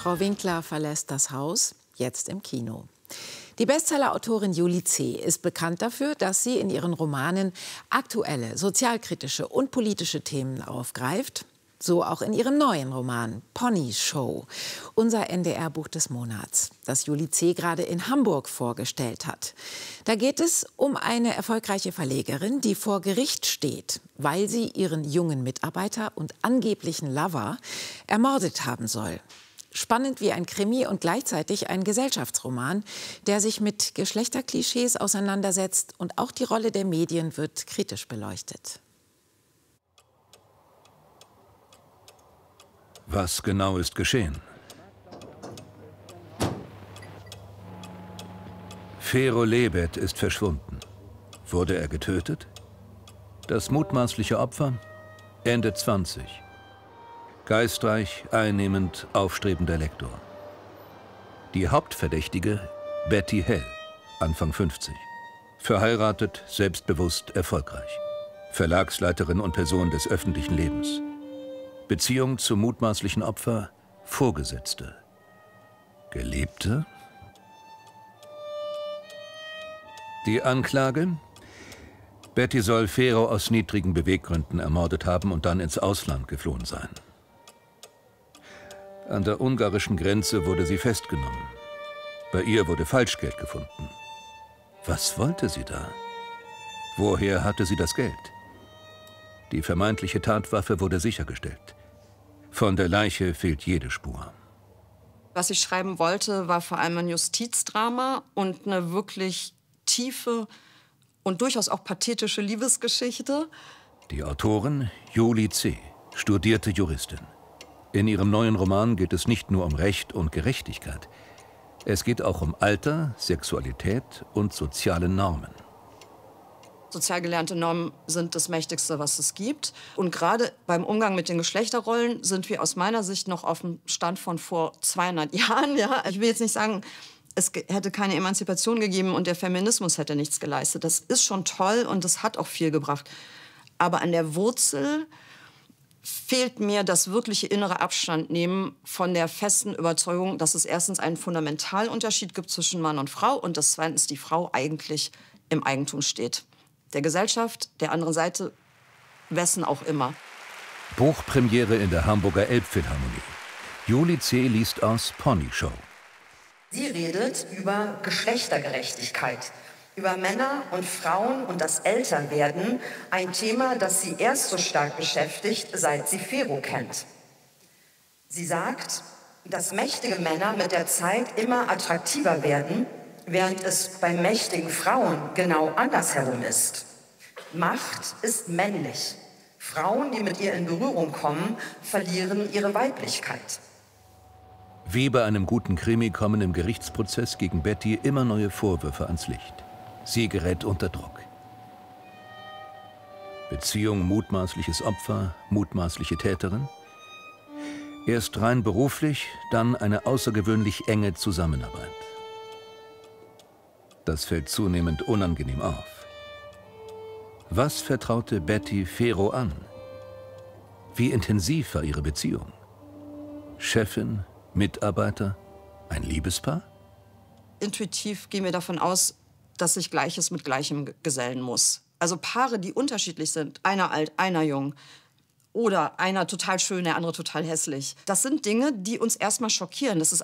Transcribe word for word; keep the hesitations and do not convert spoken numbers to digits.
Frau Winkler verlässt das Haus, jetzt im Kino. Die Bestseller-Autorin Julie C. ist bekannt dafür, dass sie in ihren Romanen aktuelle, sozialkritische und politische Themen aufgreift. So auch in ihrem neuen Roman Pony Show, unser N D R-Buch des Monats, das Julie C. gerade in Hamburg vorgestellt hat. Da geht es um eine erfolgreiche Verlegerin, die vor Gericht steht, weil sie ihren jungen Mitarbeiter und angeblichen Lover ermordet haben soll. Spannend wie ein Krimi und gleichzeitig ein Gesellschaftsroman, der sich mit Geschlechterklischees auseinandersetzt, und auch die Rolle der Medien wird kritisch beleuchtet. Was genau ist geschehen? Fero Lebet ist verschwunden. Wurde er getötet? Das mutmaßliche Opfer? Ende zwanzig. Geistreich, einnehmend, aufstrebender Lektor. Die Hauptverdächtige Betty Hell, Anfang fünfzig. Verheiratet, selbstbewusst, erfolgreich. Verlagsleiterin und Person des öffentlichen Lebens. Beziehung zum mutmaßlichen Opfer, Vorgesetzte. Geliebte? Die Anklage? Betty soll Fero aus niedrigen Beweggründen ermordet haben und dann ins Ausland geflohen sein. An der ungarischen Grenze wurde sie festgenommen. Bei ihr wurde Falschgeld gefunden. Was wollte sie da? Woher hatte sie das Geld? Die vermeintliche Tatwaffe wurde sichergestellt. Von der Leiche fehlt jede Spur. Was ich schreiben wollte, war vor allem ein Justizdrama und eine wirklich tiefe und durchaus auch pathetische Liebesgeschichte. Die Autorin Julie C., studierte Juristin. In ihrem neuen Roman geht es nicht nur um Recht und Gerechtigkeit. Es geht auch um Alter, Sexualität und soziale Normen. Sozial gelernte Normen sind das Mächtigste, was es gibt. Und gerade beim Umgang mit den Geschlechterrollen sind wir aus meiner Sicht noch auf dem Stand von vor zweihundert Jahren. Ja? Ich will jetzt nicht sagen, es hätte keine Emanzipation gegeben und der Feminismus hätte nichts geleistet. Das ist schon toll und das hat auch viel gebracht. Aber an der Wurzel fehlt mir das wirkliche innere Abstandnehmen von der festen Überzeugung, dass es erstens einen Fundamentalunterschied gibt zwischen Mann und Frau und dass zweitens die Frau eigentlich im Eigentum steht. Der Gesellschaft, der anderen Seite, wessen auch immer. Buchpremiere in der Hamburger Elbphilharmonie. Julie C. liest aus Pony Show. Sie redet über Geschlechtergerechtigkeit, über Männer und Frauen und das Älterwerden, ein Thema, das sie erst so stark beschäftigt, seit sie Fero kennt. Sie sagt, dass mächtige Männer mit der Zeit immer attraktiver werden, während es bei mächtigen Frauen genau andersherum ist. Macht ist männlich. Frauen, die mit ihr in Berührung kommen, verlieren ihre Weiblichkeit. Wie bei einem guten Krimi kommen im Gerichtsprozess gegen Betty immer neue Vorwürfe ans Licht. Sie gerät unter Druck. Beziehung mutmaßliches Opfer, mutmaßliche Täterin. Erst rein beruflich, dann eine außergewöhnlich enge Zusammenarbeit. Das fällt zunehmend unangenehm auf. Was vertraute Betty Fero an? Wie intensiv war ihre Beziehung? Chefin, Mitarbeiter, ein Liebespaar? Intuitiv gehen wir davon aus, dass sich Gleiches mit Gleichem gesellen muss. Also Paare, die unterschiedlich sind, einer alt, einer jung, oder einer total schön, der andere total hässlich. Das sind Dinge, die uns erstmal schockieren. Das ist